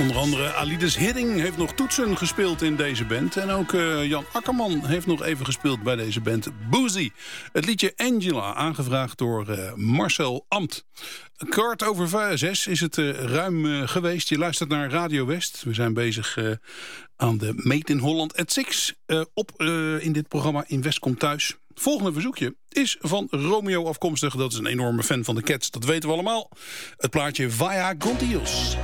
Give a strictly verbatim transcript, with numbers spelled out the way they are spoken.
Onder andere Alides Hidding heeft nog toetsen gespeeld in deze band. En ook uh, Jan Akkerman heeft nog even gespeeld bij deze band Boozy. Het liedje Angela, aangevraagd door uh, Marcel Amt. Kwart over zes is het uh, ruim uh, geweest. Je luistert naar Radio West. We zijn bezig uh, aan de Made in Holland at Six. Uh, op uh, in dit programma In West komt thuis. Volgende verzoekje is van Romeo afkomstig. Dat is een enorme fan van de Cats, dat weten we allemaal. Het plaatje Vaya con Dios.